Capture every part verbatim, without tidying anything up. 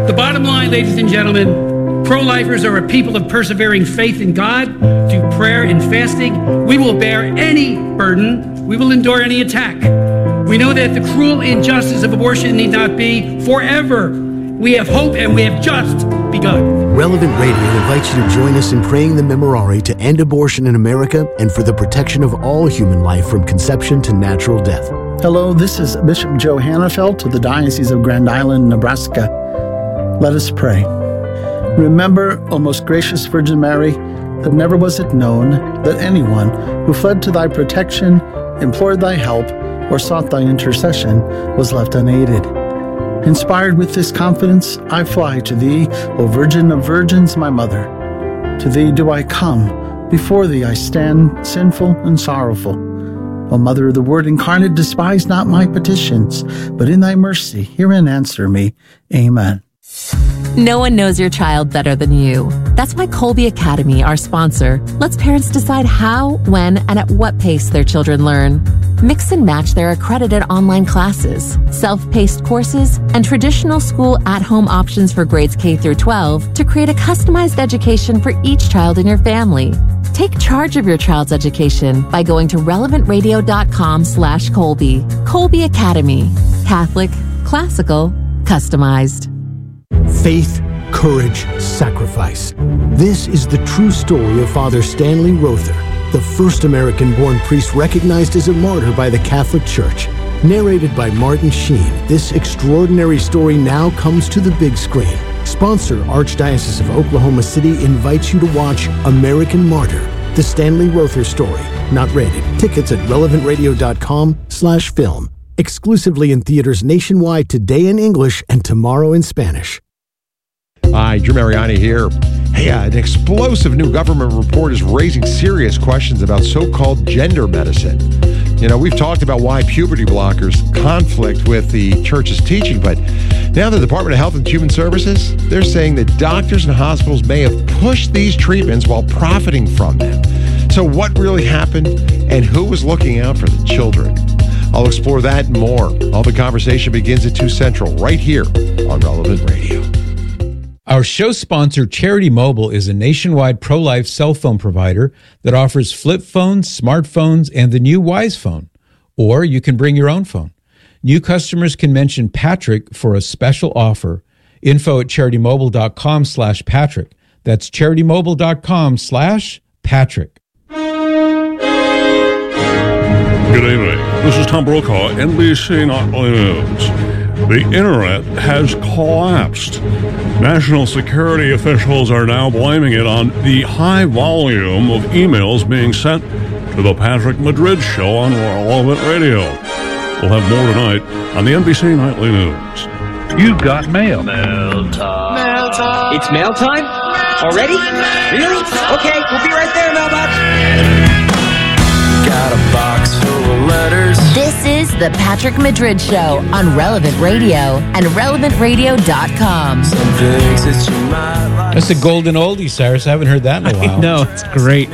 The bottom line, ladies and gentlemen, pro-lifers are a people of persevering faith in God through prayer and fasting. We will bear any burden. We will endure any attack. We know that the cruel injustice of abortion need not be forever. We have hope and we have just begun. Relevant Radio invites you to join us in praying the Memorare to end abortion in America and for the protection of all human life from conception to natural death. Hello, this is Bishop Joe Hannafelt of the Diocese of Grand Island, Nebraska. Let us pray. Remember, O most gracious Virgin Mary, that never was it known that anyone who fled to thy protection, implored thy help, or sought thy intercession was left unaided. Inspired with this confidence, I fly to thee, O Virgin of Virgins, my mother. To thee do I come, before thee I stand, sinful and sorrowful. O Mother of the Word incarnate, despise not my petitions, but in thy mercy hear and answer me. Amen. No one knows your child better than you. That's why Colby Academy, our sponsor, lets parents decide how, when, and at what pace their children learn. Mix and match their accredited online classes, self-paced courses, and traditional school at-home options for grades K through twelve to create a customized education for each child in your family. Take charge of your child's education by going to relevantradio.com slash Colby. Colby Academy. Catholic, classical, customized. Faith, courage, sacrifice. This is the true story of Father Stanley Rother, the first American-born priest recognized as a martyr by the Catholic Church. Narrated by Martin Sheen, this extraordinary story now comes to the big screen. Sponsor Archdiocese of Oklahoma City invites you to watch American Martyr, the Stanley Rother story. Not rated. Tickets at relevantradio.com slash film. Exclusively in theaters nationwide today in English and tomorrow in Spanish. Hi, Drew Mariani here. Hey, uh, an explosive new government report is raising serious questions about so-called gender medicine. You know, we've talked about why puberty blockers conflict with the church's teaching, but now the Department of Health and Human Services, they're saying that doctors and hospitals may have pushed these treatments while profiting from them. So what really happened, and who was looking out for the children? I'll explore that and more. All the conversation begins at two Central, right here on Relevant Radio. Our show sponsor, Charity Mobile, is a nationwide pro-life cell phone provider that offers flip phones, smartphones, and the new Wise Phone. Or you can bring your own phone. New customers can mention Patrick for a special offer. Info at charitymobile.com slash Patrick. That's charitymobile.com slash Patrick. Good evening. This is Tom Brokaw, N B C Nightly News. The internet has collapsed. National security officials are now blaming it on the high volume of emails being sent to the Patrick Madrid Show on Relevant Radio. We'll have more tonight on the N B C Nightly News. You've got mail. Mail time. Mail time. It's mail time? Already? Really? Okay, we'll be right there, mailbox. Got a box full of letters. This is the Patrick Madrid Show on Relevant Radio and relevant radio dot com. Some things that you might like. That's a golden oldie, Cyrus. I haven't heard that in a while. No, it's great.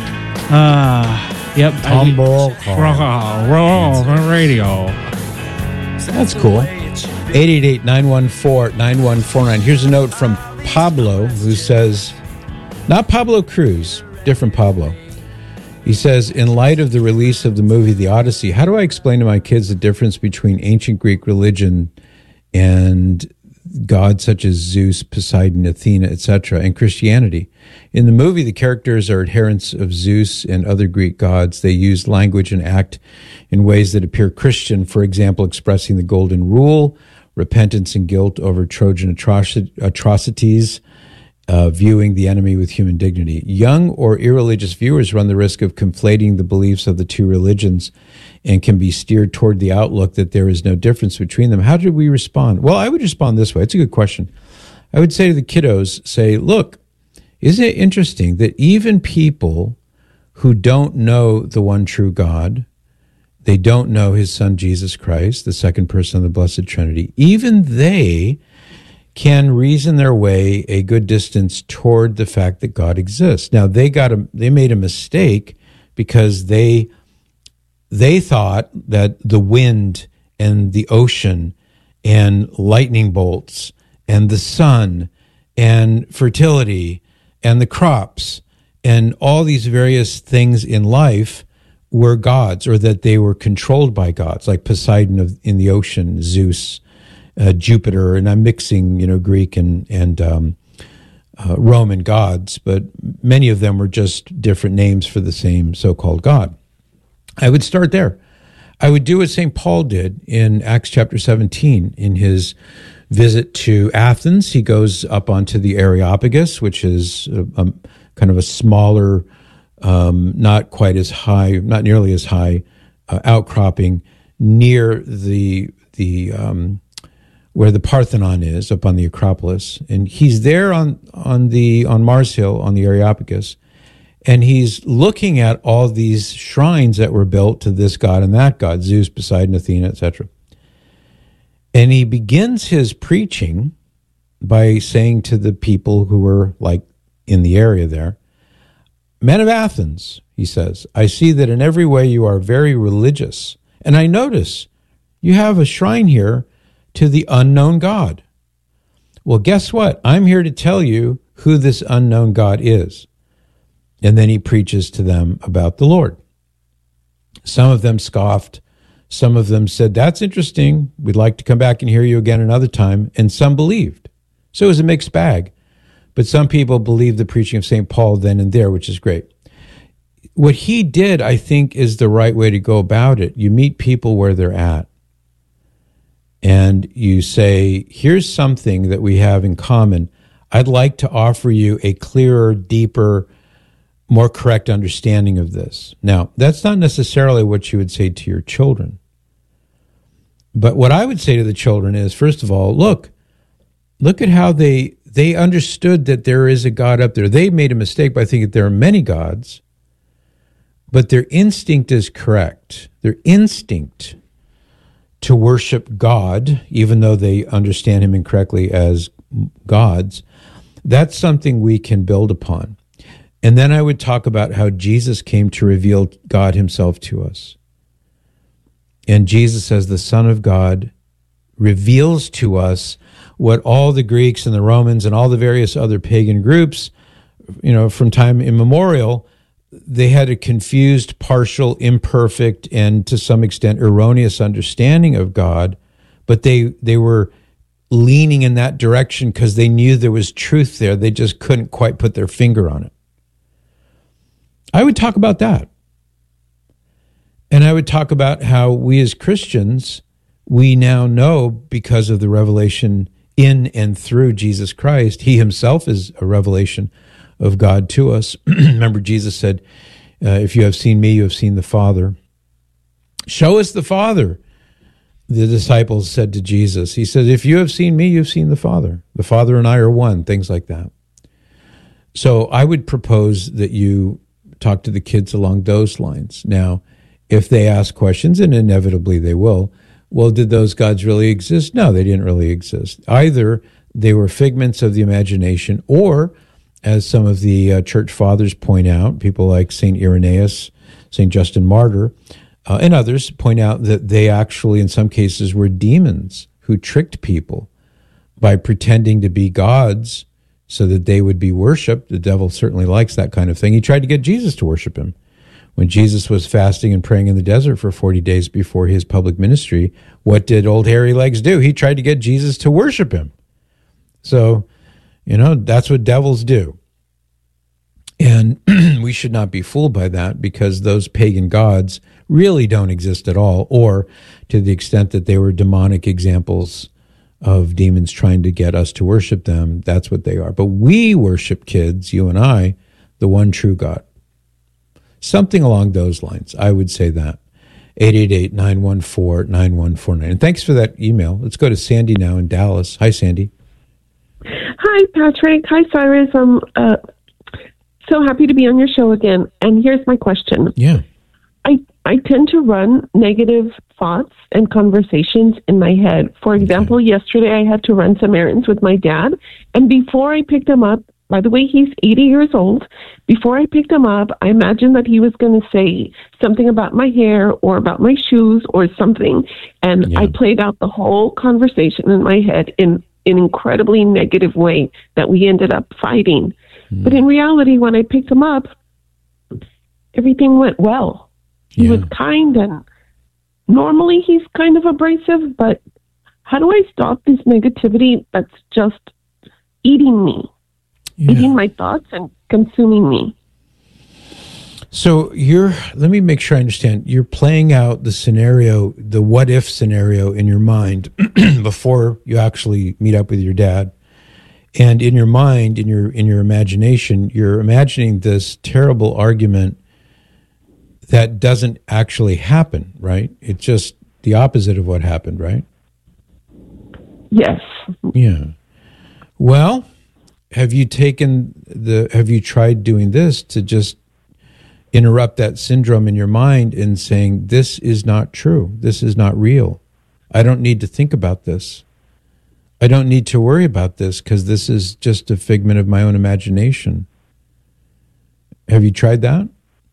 Uh, yep. Tom Brokaw. Relevant Radio. That's cool. eight eight eight, nine one four, nine one four nine. Here's a note from Pablo who says, not Pablo Cruz, different Pablo. He says, in light of the release of the movie The Odyssey, how do I explain to my kids the difference between ancient Greek religion and gods such as Zeus, Poseidon, Athena, et cetera, and Christianity? In the movie, the characters are adherents of Zeus and other Greek gods. They use language and act in ways that appear Christian, for example, expressing the golden rule, repentance and guilt over Trojan atroci- atrocities, Uh, viewing the enemy with human dignity. Young or irreligious viewers run the risk of conflating the beliefs of the two religions and can be steered toward the outlook that there is no difference between them. How do we respond? Well, I would respond this way. It's a good question. I would say to the kiddos, say, look, isn't it interesting that even people who don't know the one true God, they don't know his son Jesus Christ, the second person of the Blessed Trinity, even they can reason their way a good distance toward the fact that God exists. Now, they got a, they made a mistake because they they thought that the wind and the ocean and lightning bolts and the sun and fertility and the crops and all these various things in life were gods, or that they were controlled by gods, like Poseidon of, in the ocean, Zeus, uh, Jupiter, and I'm mixing, you know, Greek and, and um, uh, Roman gods, but many of them were just different names for the same so-called God. I would start there. I would do what Saint Paul did in Acts chapter seventeen. In his visit to Athens, he goes up onto the Areopagus, which is a, a kind of a smaller, um, not quite as high, not nearly as high, uh, outcropping near the the um, where the Parthenon is, up on the Acropolis, and he's there on on the on Mars Hill on the Areopagus. And he's looking at all these shrines that were built to this god and that god, Zeus, Poseidon, Athena, et cetera. And he begins his preaching by saying to the people who were like in the area there, "Men of Athens," he says, "I see that in every way you are very religious. And I notice you have a shrine here to the unknown God. Well, guess what? I'm here to tell you who this unknown God is." And then he preaches to them about the Lord. Some of them scoffed. Some of them said, "That's interesting. We'd like to come back and hear you again another time." And some believed. So it was a mixed bag. But some people believed the preaching of Saint Paul then and there, which is great. What he did, I think, is the right way to go about it. You meet people where they're at. And you say, here's something that we have in common. I'd like to offer you a clearer, deeper, more correct understanding of this. Now, that's not necessarily what you would say to your children. But what I would say to the children is, first of all, look, look at how they they understood that there is a God up there. They made a mistake by thinking that there are many gods, but their instinct is correct. Their instinct to worship God, even though they understand him incorrectly as gods, that's something we can build upon. And then I would talk about how Jesus came to reveal God himself to us. And Jesus, as the Son of God, reveals to us what all the Greeks and the Romans and all the various other pagan groups, you know, from time immemorial, they had a confused, partial, imperfect, and to some extent erroneous understanding of God, but they they were leaning in that direction because they knew there was truth there. They just couldn't quite put their finger on it. I would talk about that. And I would talk about how we as Christians, we now know because of the revelation in and through Jesus Christ. He himself is a revelation of God to us. Remember, Jesus said, uh, if you have seen me, you have seen the Father. Show us the Father, the disciples said to Jesus. He said, if you have seen me, you've seen the Father. The Father and I are one, things like that. So I would propose that you talk to the kids along those lines. Now, if they ask questions, and inevitably they will, well, did those gods really exist? No, they didn't really exist. Either they were figments of the imagination, or, as some of the uh, church fathers point out, people like Saint Irenaeus, Saint Justin Martyr, uh, and others point out that they actually, in some cases, were demons who tricked people by pretending to be gods so that they would be worshipped. The devil certainly likes that kind of thing. He tried to get Jesus to worship him. When Jesus was fasting and praying in the desert for forty days before his public ministry, what did old hairy legs do? He tried to get Jesus to worship him. So, you know, that's what devils do. And we should not be fooled by that, because those pagan gods really don't exist at all, or to the extent that they were demonic examples of demons trying to get us to worship them, that's what they are. But we worship, kids, you and I, the one true God. Something along those lines. I would say that. eight eight eight, nine one four, nine one four nine. And thanks for that email. Let's go to Sandy now in Dallas. Hi, Sandy. Hi, Patrick. Hi, Cyrus. I'm uh, so happy to be on your show again. And here's my question. Yeah. I, I tend to run negative thoughts and conversations in my head. For example, okay. yesterday I had to run some errands with my dad. And before I picked him up, by the way, he's eighty years old. Before I picked him up, I imagined that he was going to say something about my hair or about my shoes or something. And yeah. I played out the whole conversation in my head in an incredibly negative way that we ended up fighting. Mm. But in reality, when I picked him up, everything went well. He yeah. was kind, and normally he's kind of abrasive, but how do I stop this negativity that's just eating me, yeah. eating my thoughts and consuming me? So you're, let me make sure I understand. You're playing out the scenario, the what if scenario in your mind before you actually meet up with your dad. And in your mind, in your, in your imagination, you're imagining this terrible argument that doesn't actually happen, right? It's just the opposite of what happened, right? Yes. Yeah. Well, have you taken the, have you tried doing this to just interrupt that syndrome in your mind and saying, this is not true. This is not real. I don't need to think about this. I don't need to worry about this because this is just a figment of my own imagination. Have you tried that?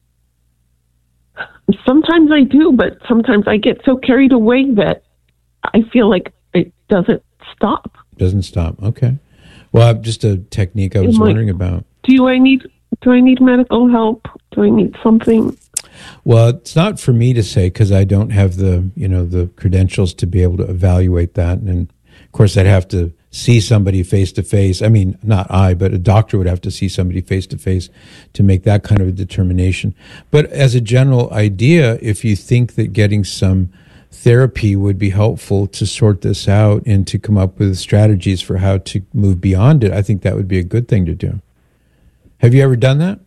Sometimes I do, but sometimes I get so carried away that I feel like it doesn't stop. Doesn't stop. Okay. Well, just a technique I was like, wondering about. Do I need do I need medical help? Do I need something? Well, it's not for me to say because I don't have the, you know, the credentials to be able to evaluate that. And of course, I'd have to see somebody face to face. I mean, not I, but a doctor would have to see somebody face to face to make that kind of a determination. But as a general idea, if you think that getting some therapy would be helpful to sort this out and to come up with strategies for how to move beyond it, I think that would be a good thing to do. Have you ever done that?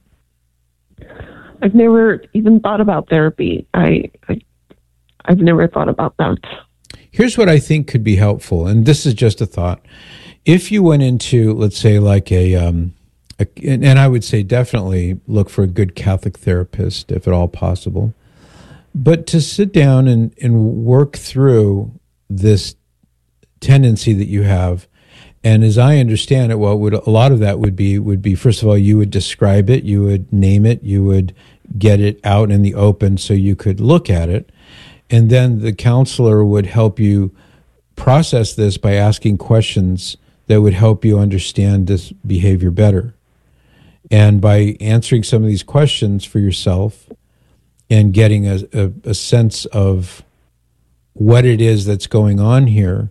I've never even thought about therapy. I, I, I've never thought about that. Here's what I think could be helpful, and this is just a thought. If you went into, let's say, like a, um, a and, and I would say definitely look for a good Catholic therapist, if at all possible, but to sit down and, and work through this tendency that you have. And as I understand it, what would a lot of that would be would be, first of all, you would describe it, you would name it, you would get it out in the open so you could look at it. And then the counselor would help you process this by asking questions that would help you understand this behavior better. And by answering some of these questions for yourself and getting a, a, a sense of what it is that's going on here,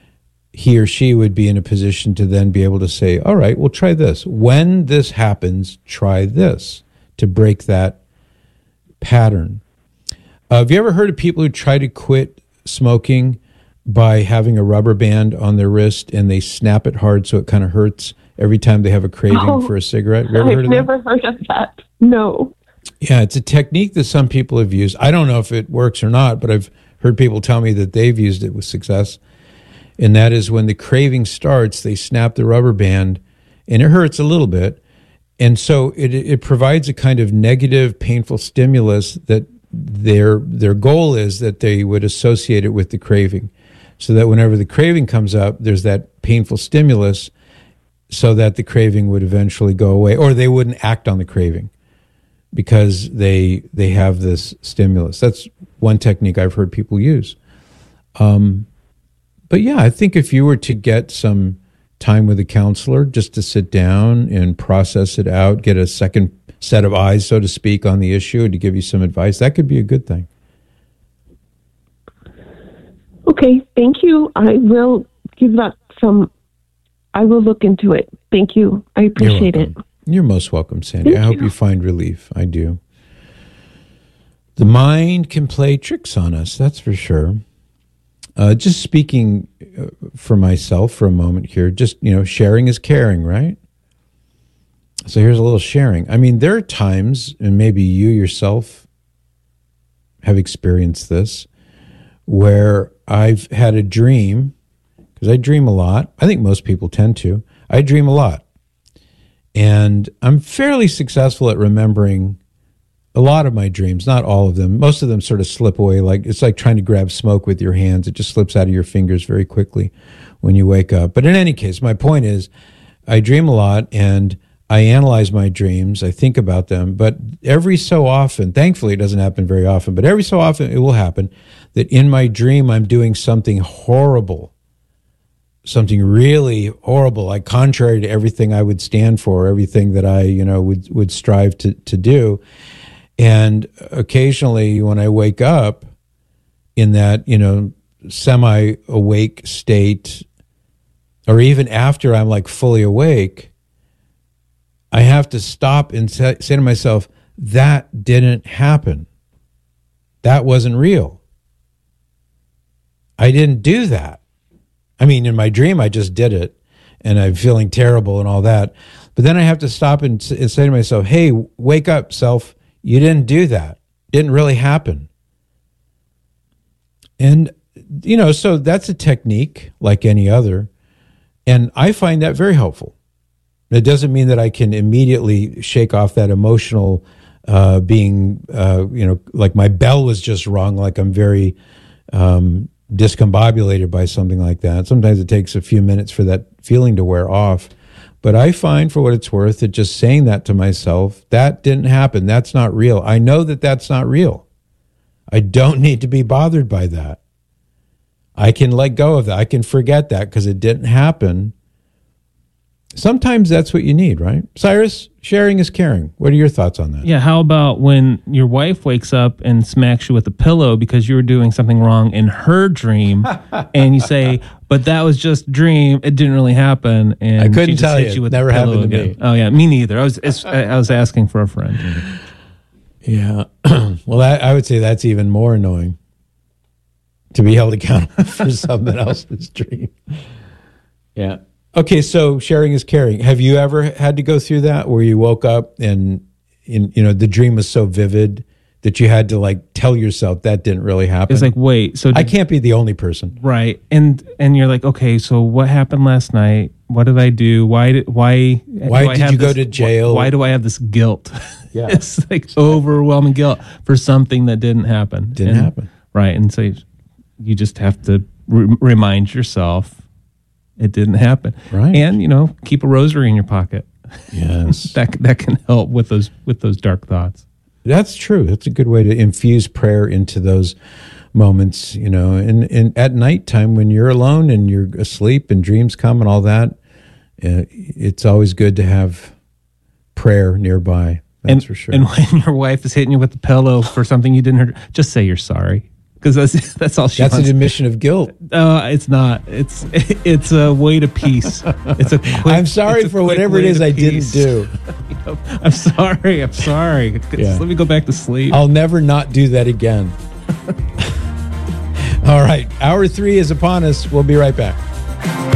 he or she would be in a position to then be able to say, all right, well, try this. When this happens, try this to break that pattern. Uh, have you ever heard of people who try to quit smoking by having a rubber band on their wrist and they snap it hard so it kind of hurts every time they have a craving oh, for a cigarette? Have you ever I've heard of never that? heard of that. No. Yeah, it's a technique that some people have used. I don't know if it works or not, but I've heard people tell me that they've used it with success. And that is when the craving starts, they snap the rubber band, and it hurts a little bit. And so it it provides a kind of negative, painful stimulus that their their goal is that they would associate it with the craving. So that whenever the craving comes up, there's that painful stimulus so that the craving would eventually go away, or they wouldn't act on the craving because they they have this stimulus. That's one technique I've heard people use. Um But yeah, I think if you were to get some time with a counselor just to sit down and process it out, get a second set of eyes, so to speak, on the issue to give you some advice, that could be a good thing. Okay, thank you. I will give that some, I will look into it. Thank you. I appreciate You're it. You're most welcome, Sandy. Thank I hope you. you find relief. I do. The mind can play tricks on us, that's for sure. Uh, just speaking uh, for myself for a moment here, just, you know, sharing is caring, right? So here's a little sharing. I mean, there are times, and maybe you yourself have experienced this, where I've had a dream, because I dream a lot. I think most people tend to. I dream a lot. And I'm fairly successful at remembering a lot of my dreams, not all of them. Most of them sort of slip away. Like it's like trying to grab smoke with your hands. It just slips out of your fingers very quickly when you wake up. But in any case, my point is I dream a lot and I analyze my dreams. I think about them. But every so often, thankfully it doesn't happen very often, but every so often it will happen that in my dream I'm doing something horrible something really horrible, like contrary to everything I would stand for, everything that I, you know, would, would strive to, to do. And occasionally when I wake up in that, you know, semi-awake state, or even after I'm like fully awake, I have to stop and say, say to myself, that didn't happen. That wasn't real. I didn't do that. I mean, in my dream, I just did it, and I'm feeling terrible and all that. But then I have to stop and, and say to myself, hey, wake up, self. You didn't do that. Didn't really happen. And, you know, so that's a technique like any other. And I find that very helpful. It doesn't mean that I can immediately shake off that emotional uh, being, uh, you know, like my bell was just rung, like I'm very um, discombobulated by something like that. Sometimes it takes a few minutes for that feeling to wear off. But I find, for what it's worth, that just saying that to myself, that didn't happen. That's not real. I know that that's not real. I don't need to be bothered by that. I can let go of that. I can forget that because it didn't happen. Sometimes that's what you need, right? Cyrus, sharing is caring. What are your thoughts on that? Yeah, how about when your wife wakes up and smacks you with a pillow because you were doing something wrong in her dream, and you say, but that was just dream, it didn't really happen, and I couldn't she just tell hit you. you with Never the pillow happened to again. me. Oh yeah, me neither. I was it's, I was asking for a friend. Yeah. Well, that, I would say that's even more annoying, to be held accountable for someone else's dream. Yeah. Okay, so sharing is caring. Have you ever had to go through that where you woke up and, in, you know, the dream was so vivid that you had to like tell yourself that didn't really happen? It's like, wait, so did, I can't be the only person, right? And and you're like, okay, so what happened last night? What did I do? Why did why why do I did have you go this, to jail? Why, why do I have this guilt? Yeah, it's like overwhelming guilt for something that didn't happen. Didn't and, happen, right? And so you, you just have to re- remind yourself it didn't happen, right? And you know, keep a rosary in your pocket. Yes, that that can help with those with those dark thoughts. That's true. That's a good way to infuse prayer into those moments, you know. And, and at nighttime when you're alone and you're asleep and dreams come and all that, uh, it's always good to have prayer nearby. That's and, for sure. And when your wife is hitting you with the pillow for something you didn't hurt, just say you're sorry. Because that's, that's all she That's wants. an admission of guilt. Uh, it's not. It's it's a way to peace. It's a quick, I'm sorry for whatever it is I peace. didn't do. I'm sorry. I'm sorry. Yeah. Let me go back to sleep. I'll never not do that again. All right. Hour three is upon us. We'll be right back.